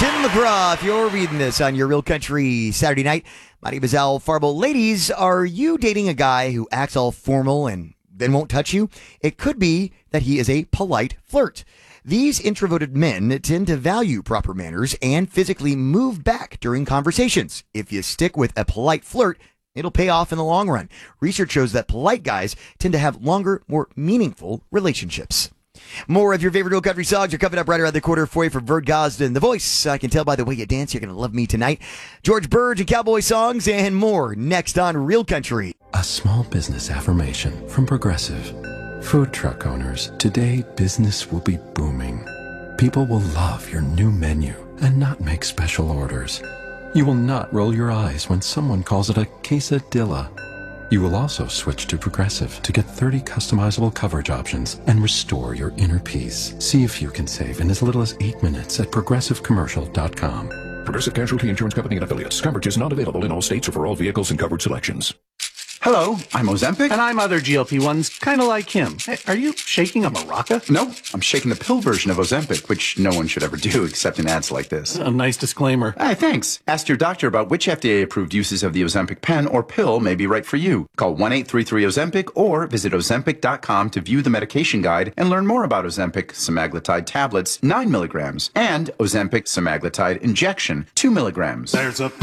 Tim McGraw, if you're reading this on your Real Country Saturday night, my name is Al Farbo. Ladies, are you dating a guy who acts all formal and then won't touch you? It could be that he is a polite flirt. These introverted men tend to value proper manners and physically move back during conversations. If you stick with a polite flirt, it'll pay off in the long run. Research shows that polite guys tend to have longer, more meaningful relationships. More of your favorite Real Country songs are coming up right around the corner for you from Vern Gosdin. The Voice, I can tell by the way you dance, you're going to love me tonight. George Burge and cowboy songs and more next on Real Country. A small business affirmation from Progressive. Food truck owners, today business will be booming. People will love your new menu and not make special orders. You will not roll your eyes when someone calls it a quesadilla. You will also switch to Progressive to get 30 customizable coverage options and restore your inner peace. See if you can save in as little as 8 minutes at progressivecommercial.com. Progressive Casualty Insurance Company and Affiliates. Coverage is not available in all states or for all vehicles and covered selections. Hello, I'm Ozempic. And I'm other GLP-1s, kind of like him. Hey, are you shaking a maraca? No, I'm shaking the pill version of Ozempic, which no one should ever do except in ads like this. A nice disclaimer. Hey, thanks. Ask your doctor about which FDA-approved uses of the Ozempic pen or pill may be right for you. Call 1-833-OZEMPIC or visit Ozempic.com to view the medication guide and learn more about Ozempic semaglutide tablets, 9 milligrams, and Ozempic semaglutide injection, 2 milligrams. There's a